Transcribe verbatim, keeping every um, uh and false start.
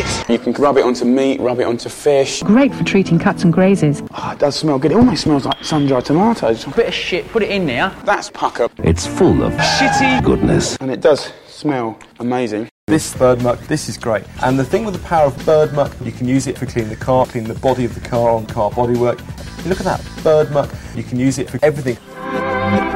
shit! You can rub it onto meat, rub it onto fish. Great for treating cuts and grazes. Oh, it does smell good. It almost smells like sun-dried tomatoes. Bit of shit, put it in there. That's pucker. It's full of shitty goodness. And it does smell amazing. This bird muck, this is great. And the thing with the power of bird muck, you can use it for cleaning the car, cleaning the body of the car on car bodywork. Look at that, bird muck. You can use it for everything.